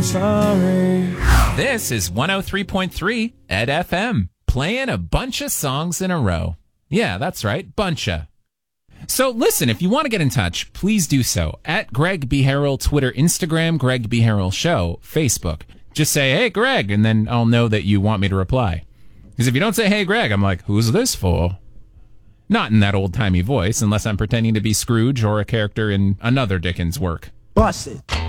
I'm sorry. This is 103.3 at FM, playing a bunch of songs in a row. Yeah, that's right, buncha. So listen, if you want to get in touch, please do so at Greg B. Harrell, Twitter, Instagram, Greg B. Harrell Show, Facebook. Just say, hey, Greg, and then I'll know that you want me to reply. Because if you don't say, hey, Greg, I'm like, who's this for? Not in that old-timey voice, unless I'm pretending to be Scrooge or a character in another Dickens work. Bust it.